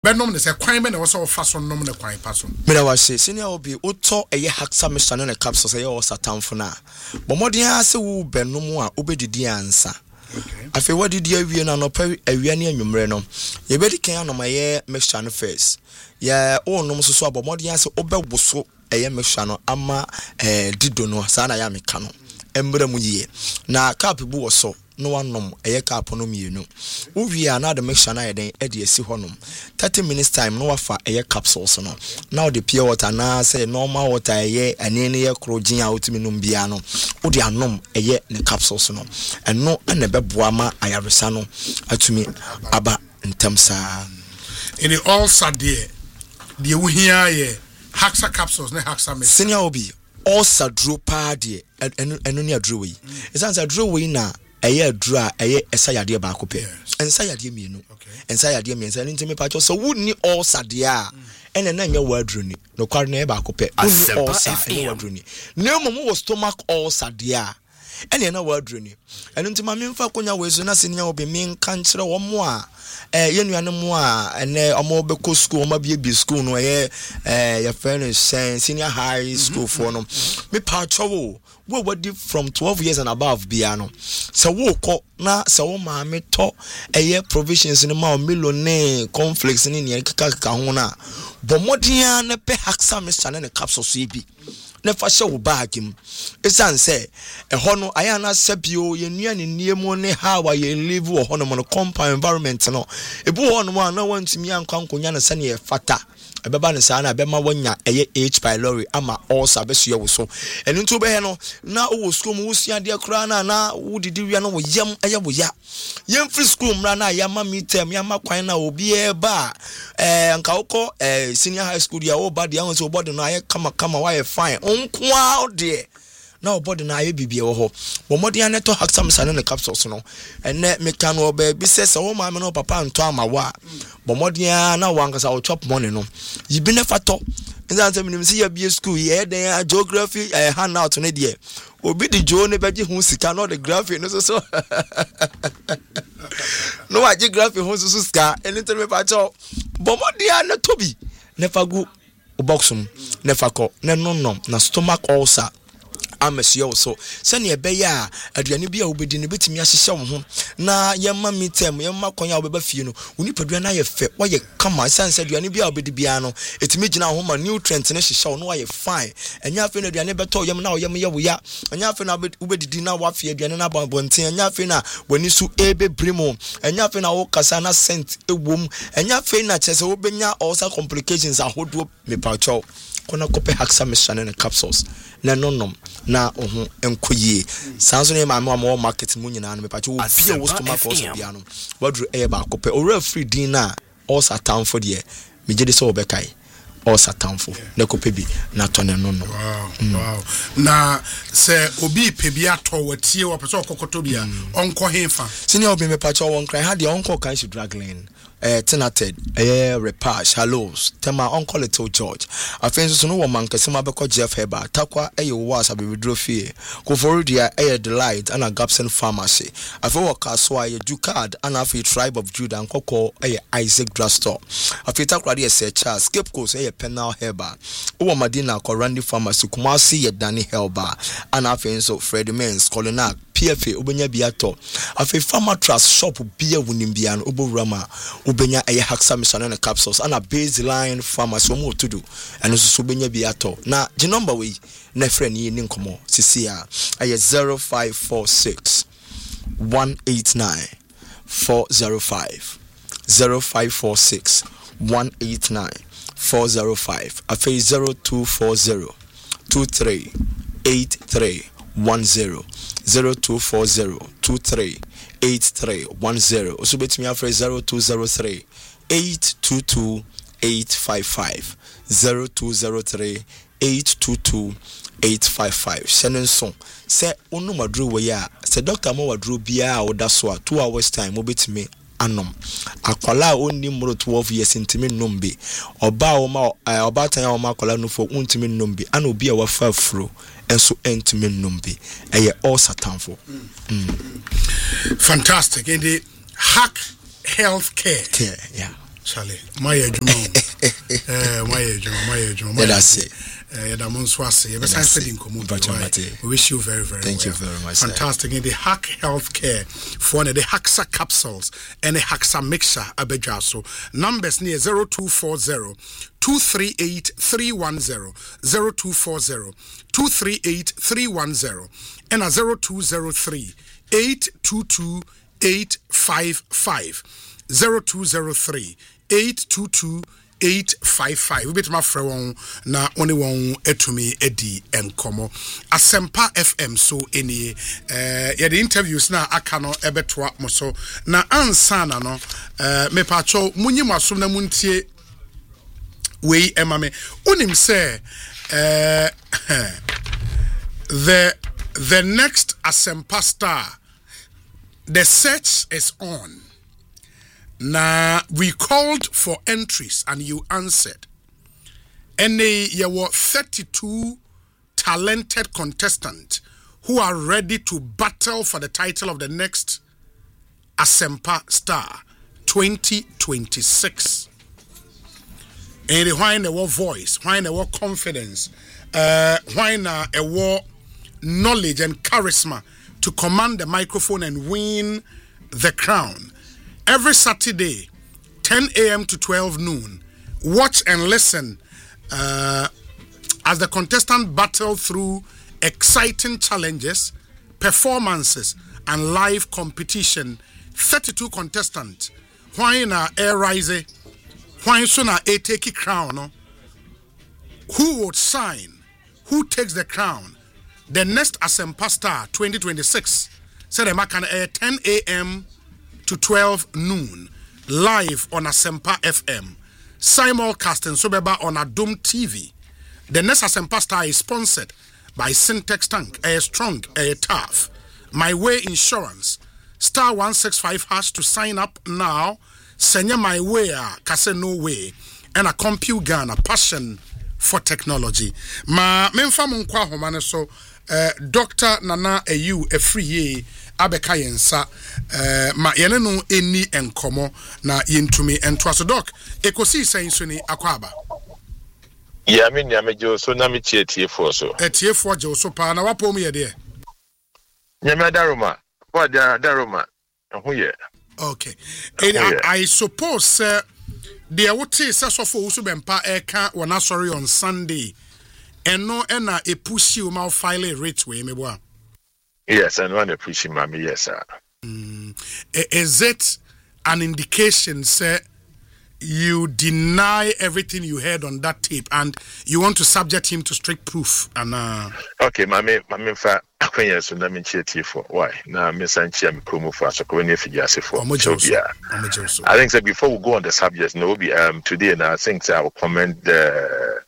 Benom is a crime and also fason nominal crime person. Mina was say, senior will be Uto a haxa mission and a capsule say or satan for now. But more than I say, Benumwa, obedi the answer. I feel what did you be an opera a Vianney Numreno? You better can on my air mixture face. Yeah, oh, no, so but more than I say, Ober was so a mexano, ama didono, sana yamicano, embremuye. Na capibu was so. No one nom a cap on you know. We are not the mixture I then Eddie si honum. 30 minutes time no afa a capsules no. Now the pure water na say normal water a year and any year crojin out minum biano. Udi anom a year ne capsules no. And no and a bebuama ayarisano to me aba in terms in the all sad dear. The Uhia Haxa capsules, ne Haxa me. Senior Obi all sad drew party and only a drewy. It's answer drewy na. Aye dra aye esayade ba akopɛ ensayade mienu ensayade miensa nti me pacho so wonni all sadia ene na nya wadruni no kware na ba akopɛ wonni all sadia wadruni na mmom wo stomach all sadia ene na wadruni eno nti ma memfa konya wezo na senya obi men kan kire wo mo a yenuane mo a ene omo beko school omo bi school no ye friend senior high school for no me pacho wo we were from 12 years and above biano so wo ko na so wo ma me to provisions in ma millionaire conflicts ni ne kaka ho na bomodia na pe haxa Mr. ne capsule so bi na fa hye wo bag im esan say ho no aya na sabio ye nua ne niemu ne ha wa ye live wo ho no mo compound environment no ebu ho no na wantumi ankankonya na sane ye fata ebeba ne saa na bema wanya H pylori ama also abesu ye so enu nto be he no na wo school mu wusia de kra na wudidi wia no wo yam wo ya yem free school mra na ya ma meetem ya ma kwan na obi e ba nka wokọ senior high school ya wo ba de ahun so body no aye kama wa ye fine onkwa de na body na aye bibie wo ho bo modi an to haxa Mr. ne capsules no ene meka no ba bi se wo ma me no papa nto ama wa bo modi na wankasa wo chop money no yibi ne fato nza nsem nim se ya bi school ye den geography handout ne de obi di jo ne beji hu sika no the graphy no so no wa geography hu so sika eni me pa cho bo modi na tobi ne fagu boxum ne fako ne nonnom na stomach ulcer amesio so sene ebeya aduane bia obedi ne betimi ahyehye wo ho na yemma meetem yemma konya obeba fie no unipadua na ye fe wo ye kama sanse aduane bia obedi bia no etimi gina ho ma nutrient ne hyehye wo no wo ye fine enya afi na aduane beto yem na wo yem ye wo ya enya afi na obedidi na wo afie aduane na bonbonten enya afi na wani su ebebrimo enya afi na wo kasa na scent ewom enya afi na chese wo benya also complications ahodo me pacho kona kope haxa Mr. ne capsules na nonnom na ohu enkoyie sanso ne ma market mu nyina no me pacho obi wo stomach also bia no wadru ba kope ora free din na all satan for de me gede so obekai all satan for na kope bi na to ne nonnom wow na se obi pe bia to watie wo pese okokoto bia onko hefa senior obi me pacho won cry ha de onko kan shi drag lane tenated repash hallows tema uncle little George afenso so no woman kasema beko Jeff Heba takwa was abedro fie ko forudia delight ana Gapson pharmacy afo wakaso aye Ducard ana afi tribe of Judah nkoko Isaac drugstore afi takwa de Charles Cape Coast Penal Heba wo Madina ko Randy pharmacy Kumasi Dani Helba ana afenso Freddy Mens Colinac PFA obenya biato afi pharma trust shop bia wunimbia no oborama ubenya haxa Mr. ne capsules ana baseline pharmacy omo to do and so benya biato na the number we na friend yi ni nkomo sisi a 0546 189 405 0546 189 405 afi 0240 23 83 10 0240 23 8310 also betimi afre 0203 822 855 0203 822 855 Shenenson say onu madru we ya say doctor mo wadru bia oda so 2 hours time obetimi anom akwala onni muro 12 years intimi nombe oba o ma oba tan o ma akwala no fo untimi nombe ana obi a wafa afro enso entimi nombe eye all satanfo fantastic. And the hack healthcare yeah Charlie, my adwuma. My That's it. We wish you very, very Thank well. you very much. Fantastic. In the Hack Healthcare for the Haxa capsules and the Haxa mixture abejaso. Numbers near 0240 238 310 0240 238 310 and a 0203 822 855 0203 822 855. We bet my friend na only one etumi edi enkomo. Asempa FM so any yeah the interviews na akano ebetwa mo so na ansa na no me pacho munyi maso na muntie we emame unim say the next Asempa star, the search is on. Now, we called for entries and you answered. And there were 32 talented contestants who are ready to battle for the title of the next Asempa Star 2026. And why there was voice, why there was confidence, why there was knowledge and charisma to command the microphone and win the crown. Every Saturday, 10 a.m. to 12 noon, watch and listen as the contestants battle through exciting challenges, performances, and live competition. 32 contestants. Why na air rise? Why so na a take crown? No? Who would sign? Who takes the crown? The next Asempa Star 2026. Said the can air 10 a.m. to 12 noon live on Asempa FM, simulcast Sobeba on Adum TV. The next Asempa Star is sponsored by Syntex Tank, Air Strong, Air Tough, My Way Insurance, star 165 hash to sign up now. Senya My Way, Kase No Way, and a Compute Ghana passion for technology. Ma memfa munkwa homane so Dr. Nana Ayew Efriye abeka yensa ma yene no eni enkomo na yentumi entwaso doc ekosi senso ni akwaba ya me nya mejo so na me tie for so tiefo je so pa na wapom ye de nya me daroma what daroma ho ye okay I suppose there would say so for usu bempa eka wona sorry on Sunday eno na e push you ma file a rate we me boa. Yes, and one appreciate mommy, yes, sir. Is it an indication, sir, you deny everything you heard on that tape and you want to subject him to strict proof? And okay, mommy, fa akwenye so na me cheti for why? Na me sanchi am promo for so kwenye figure for. So yeah. I think that before we go on the subject, no be today and I think I will comment the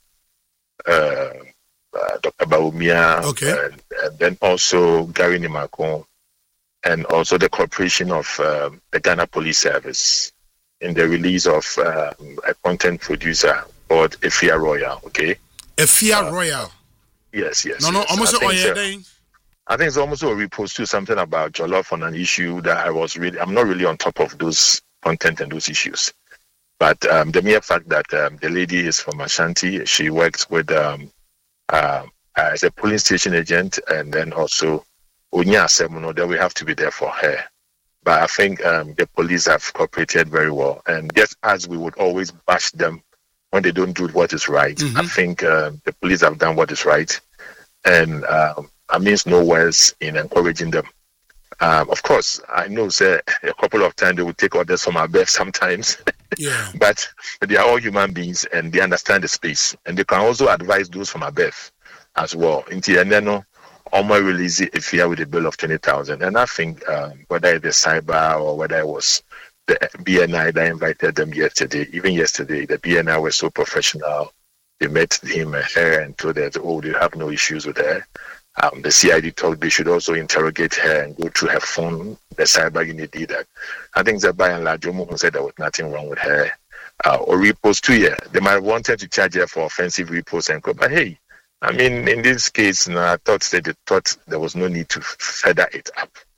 Dr. Baumia, okay. And then also Gary Nimakon, and also the cooperation of the Ghana Police Service in the release of a content producer called Efia Royal. Okay, Efia Royal. Yes. No. Almost I think it's almost a repost to something about Jollof on an issue that I'm not really on top of those content and those issues. But the mere fact that the lady is from Ashanti, she works with as a polling station agent, and then also Unya Semuno, that we have to be there for her. But I think the police have cooperated very well, and just as we would always bash them when they don't do what is right, I think the police have done what is right, and I means no words in encouraging them. Of course, I know, sir, a couple of times they will take orders from our best sometimes. Yeah. But they are all human beings and they understand the space. And they can also advise those from above as well. In Tianeno, Oma release if here with a bill of 20,000. And I think whether it's the cyber or whether it was the BNI that invited them yesterday, even yesterday, the BNI was so professional. They met him and her and told her, they have no issues with her. The CID told they should also interrogate her and go through her phone. The cyber unit did that. I think that by and large, Jomo said there was nothing wrong with her. Or repost 2 years. They might have wanted to charge her for offensive repost and go, but hey, I mean, in this case, I thought they thought there was no need to feather it up.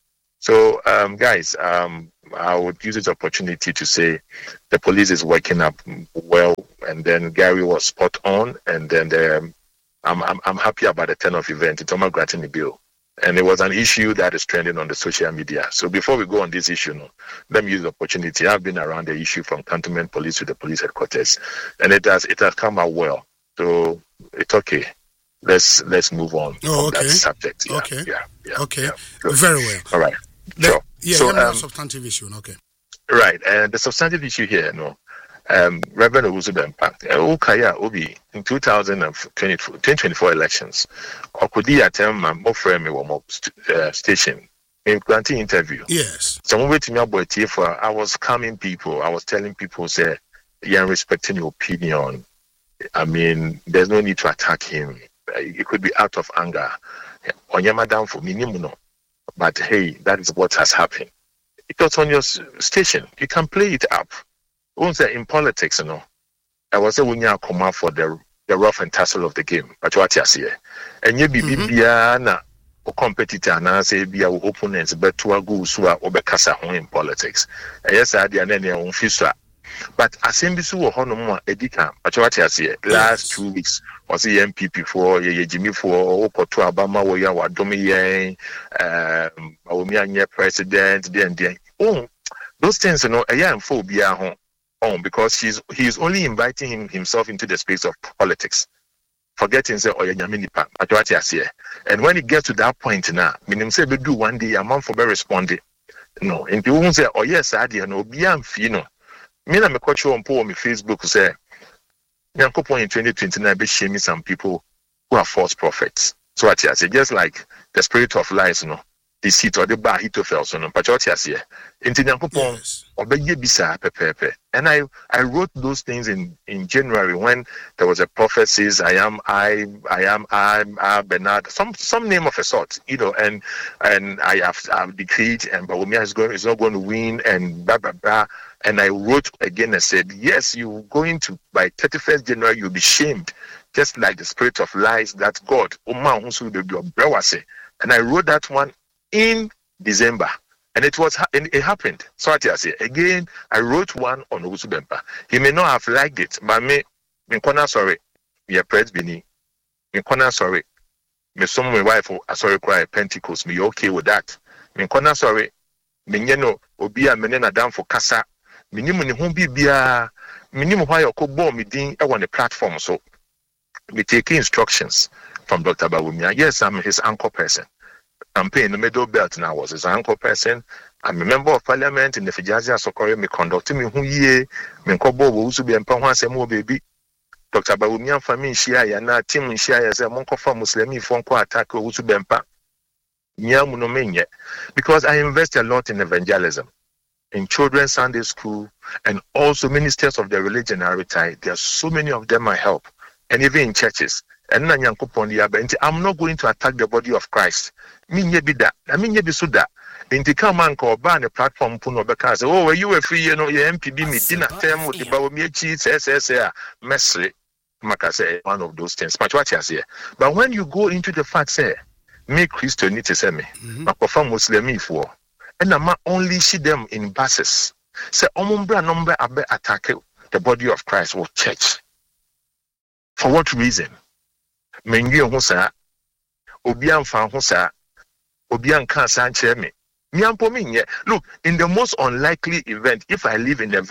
So, guys, I would use this opportunity to say the police is working up well, and then Gary was spot on, and then I'm happy about the turn of event. It's Omar granting the bill, and it was an issue that is trending on the social media. So before we go on this issue, let me use the opportunity. I've been around the issue from Cantonment Police to the police headquarters, and it has come out well. So it's okay. Let's move on from that subject. Yeah, okay. Yeah. Okay. Very well. All right. Sure. Yeah, so, substantive issue. Okay. Right. And the substantive issue here, Reverend Owusu Bempah, Okaya Obi in 2024 elections, Okudi Atem Mofreme Womo station in granting interview. Yes. Some way to me about TF, I was calming people. I was telling people, say, you're respecting your opinion. I mean, there's no need to attack him. It could be out of anger. Onyama down for minimum. But hey, that is what has happened. It was on your station. You can play it up. In politics, I was when you come out for the rough and tussle of the game. But what you see, and you be na competitor na say be our opponents, but to go so obekasa in politics. Yes, I did any on fisher. But Asembisu or Honomo Edika, but what you see, last 2 weeks was the MPP for Jimmy for Okoto Obama, where you are dominating, Omia president, then. Oh, those things, a young phobia because he's only inviting himself into the space of politics, forgetting say Yaminipa, but what you see. And when it gets to that point now, meaning say we do one day a month for be responding. No, and people say, oh yes, I did no be fino. Me na me coach on Facebook say, Nyankopon in 2029 be shaming some people who are false prophets. So what you say, just like the spirit of lies, deceit or the bahitofel, but what you say, into Nyankopon obeye bisa pepepe. And I wrote those things in January when there was a prophecies, I am Bernard, some name of a sort, and I have decreed, and Bawumia is not going to win, and blah blah blah. And I wrote again and said, yes, you're going to, by 31st January, you'll be shamed, just like the spirit of lies that God, and I wrote that one in December, and it happened. So I say again, I wrote one on Owusu Bempah. He may not have liked it, but me sorry, me a press bini, me sorry, me some my wife sorry cry Pentecost, me okay with that. Me sorry, me obi a menena down for kasa. Minimum ni humbi bia minimum why okobo me din on the platform, so we take instructions from Dr. Bawumia. Yes, I'm his anchor person. I'm paying the middle belt now. Was his anchor person. I'm a member of parliament in the Fijazia Sokore. Me conducting me who ye me kobo Owusu Bempah one say more baby. Dr. Bawumia family share na team share say monko fa Muslimi fonko attack Owusu Bempah. Nyamu no menye, because I invest a lot in evangelism, in children's Sunday school, and also ministers of the religion are retired. There are so many of them I help, and even in churches. And I'm not going to attack the body of Christ. I mean, so that. In the command call ban a platform puno because oh you were free, your MPB me dinner term with the Bawumia cheats, SSA, messy, Makase, one of those things. But what you say? But when you go into the fact, say, make Christian need to say me, but perform Muslim for. And I'm only see them in buses. Say, Omumbra number abe attack the body of Christ or church. For what reason? Mengi Hosa, Obian Fan Hosa, Obian Kansan Chemi. Look, in the most unlikely event, if I live in a